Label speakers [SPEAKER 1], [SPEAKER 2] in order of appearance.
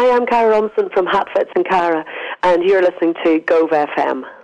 [SPEAKER 1] I'm Cara Rumson from Hatfits and Cara, and you're listening to Gove FM.